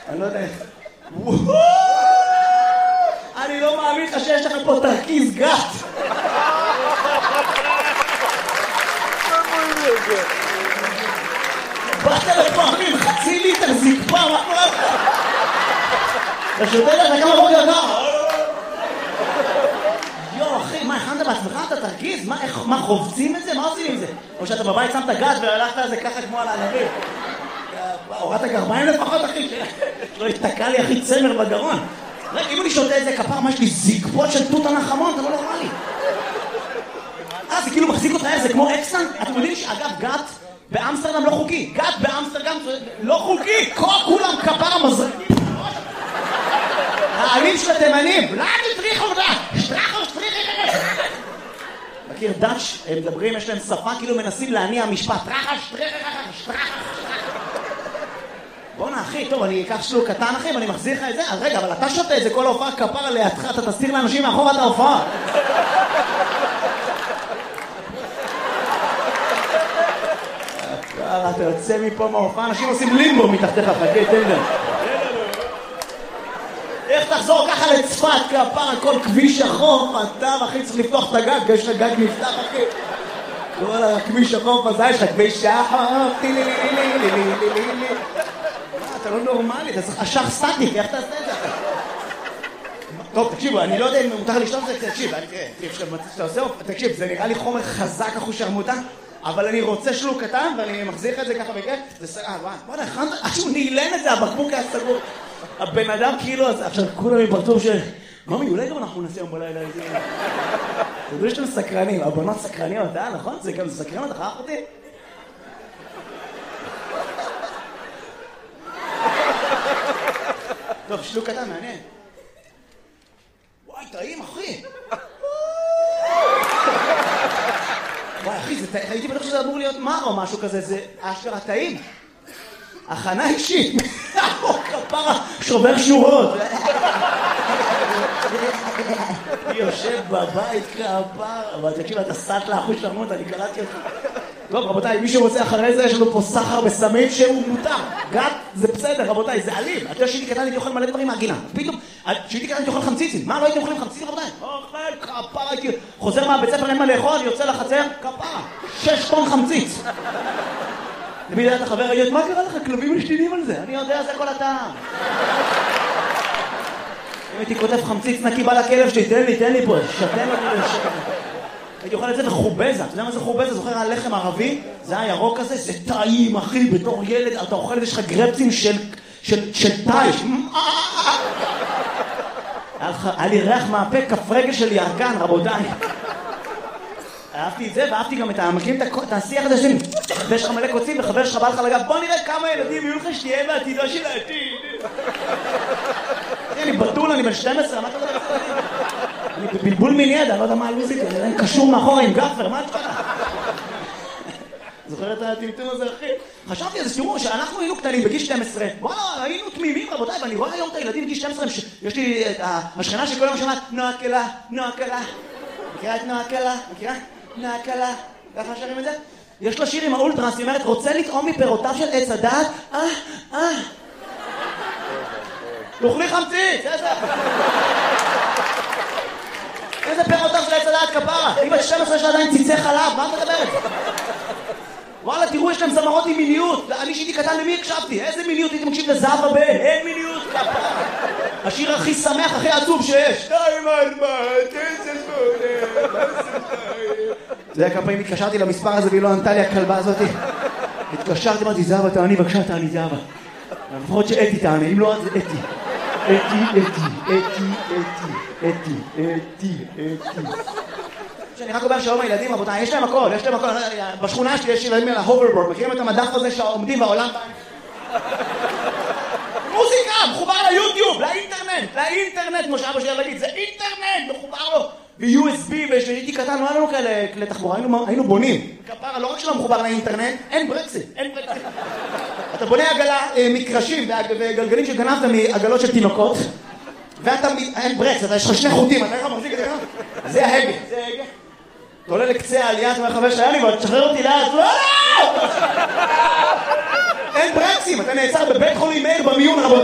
אני לא יודע. אני לא מאמין לך שיש לך פה תרכיז גת. באת לפעמים, חצי ליטר זקפה, מה קורה לך? אתה שותה לך כמה בוקר כמה? יו, אחי, מה, הכנת בעצמך את התרכיז? מה, חובצים את זה? מה עושים עם זה? או שאתה בבית שמת גת והלכת על זה ככה כמו על הענבים? הורדת גרביים לפחות, אחי? לא יתקע לי, אחי, צמר בגרון. רגע, אם אני שותה את זה כפר, מה יש לי זקפות של תות הנחמון? אתה לא נורמלי. זה כאילו מחזיק אותך, זה כמו אקסן? אתם יודעים שאגב, גת באמסטרדם לא חוקי. גת באמסטרדם לא חוקי. כולם כפר מזרקים. העלים של התימנים. לא, תטריחו אותה. שטרחו. מכיר דאץ', הם מדברים, יש להם שפה, כאילו מנסים להניע משפט. שטרחה. בוא'נה אחי, טוב, אני אקח שלוק קטן אחי, ואני מחזיר לך את זה. אז רגע, אבל אתה שותה את זה כל ההופעה כפר לידך, אתה תסתיר לאנשים מאחור את ההופעה. אתה יוצא מפה מההופעה, אנשים עושים לימבו מתחתיך, חכה, תן להם. איך תחזור ככה לצפת, כפר, כל כביש החוף, אתה אחי צריך לפתוח את הגג, יש לך גג נפתח אחי. כל הכביש החוף הזה, יש לך כביש החוף, אתה לא נורמלי, אתה צריך אשך סטטיק, איך תעשה את זה? טוב, תקשיבו, אני לא יודע אם מותר לשתות את זה, תקשיב, זה נראה לי חומר חזק אחוז שרמוטה, אבל אני רוצה שלוק קטן, ואני מחזיר לך את זה ככה בכיף, זה סגר, וואי, שהוא נעלן את זה, הבקבוק היה סגור. הבן אדם כאילו, עכשיו כולם יפרצו ממי, אולי גם אנחנו נעשה יום בלילה איזה... תדעו שאתם סקרנים, הבנות סקרניות, נכון? זה גם סקרנות, אחר אותי? טוב, שלוק קטן, מעניין. וואי, טעים, אחי. וואי, אחי, הייתי בטוח שזה אמור להיות מר או משהו כזה, זה אשכרה טעים. הכנה אישית. כפרה, שובר שורות. יושב בבית כפרה. אבל תקשיב, אתה סט לאחוז שרמות, אני קלטתי אותך. טוב, רבותיי, מי שרוצה אחרי זה, יש לנו פה סחר בסמים שהוא מותר. גת, זה בסדר, רבותיי, זה אלים. אתה יודע שהייתי קטן, הייתי אוכל מלא דברים מהגינה. פתאום, שהייתי קטן, הייתי אוכל חמציצים. מה, לא הייתי אוכלים חמציצים, רבותיי? אוכל, כפרה, הייתי... חוזר מהבית ספר, אין מה לאכול, יוצא לחצר, כפרה. 6 טון חמציץ. למידת החבר, ראית, מה קרה לך? כלבים משתינים על זה. אני יודע, זה כל הטעם. אם הייתי כותב חמציץ נקי בא לכלב שלי, תן לי פה, שתן אותי לשקר. הייתי אוכל את זה בחובזה. אתה יודע מה זה חובזה? זוכר הלחם ערבי? זה הירוק הזה, זה טעים, אחי, בתור ילד. אתה אוכל את זה, יש לך גרפצים של טייש. היה לי ריח מהפה, כף רגל של ירקן, רבותיי. אהבתי את זה, ואהבתי גם את המקרים, את השיח הזה שלי. ויש לך מלא קוצים, וחבר שלך בא לך לגב, בוא נראה כמה ילדים יהיו לך שתהיה בעתידה של העתיד. אני בתול, אני בן 12, מה אתה יודע? אני בבלבול מיני ידע, לא יודע מה הלוזית, אני קשור מאחורה עם גפר, מה את קרה? זוכר את הטמטום הזה, אחי? חשבתי על זה, תראו, שאנחנו היינו קטנים בגיל 12, וואלה, היינו תמימים, רבותיי, ואני רואה היום את הילדים בגיל 12, יש לי את השכנה שכל יום שומעת, נועה קלה. מכירה את נועה קלה? מכירה? נועה קלה. ככה שרים את זה? יש לה שיר עם האולטרס, היא אומרת, רוצה לטעום מפירותיו של עץ הדעת? תאכלי חמציץ, איזה פירותיו של עץ הדעת כפרה? היא בת 12 שלה עדיין ציצי חלב, מה את מדברת? וואלה, תראו, יש להם זמרות עם מיניות. אני שהייתי קטן, למי הקשבתי? איזה מיניות? הייתי מקשיב לזהבה בן, אין מיניות כפרה. השיר הכי שמח, הכי עצוב שיש. 2, 4, 9, 8. זה היה כמה פעמים התקשרתי למספר הזה והיא לא ענתה לי הכלבה הזאת. התקשרתי, אמרתי, זהבה תעני, בבקשה תעני, זהבה. לפחות שאתי תעני, אם לא אז אתי. אתי. שאני רק אומר שהיום הילדים, רבותיי, יש להם הכל. בשכונה שלי יש ילדים על ההוברבורד, מכירים את המדף הזה שעומדים בעולם? מוזיקה, מחובר ליוטיוב, לאינטרנט, כמו שאבא שלי להגיד, זה אינטרנט, מחובר לו ב-USB, ושהייתי קטן, לא היה לנו כאלה כלי תחבורה, היינו בונים. כפרה, לא רק שלא מחובר לאינטרנט, אין ברקסים. אתה בונה עגלה מקרשים וגלגלים שגנבת מעגלות של תינוקות, ואתה, אין ברקס, יש לך 2 חוטים, אתה איך מחזיק את זה? זה ההגה. אתה עולה לקצה העלייה, אתה אומר חבר שלי, אבל תשחרר אותי לאט, לא! אין ברקסים, אתה נעצר בבית חולים מאיר במיון, רבותיי.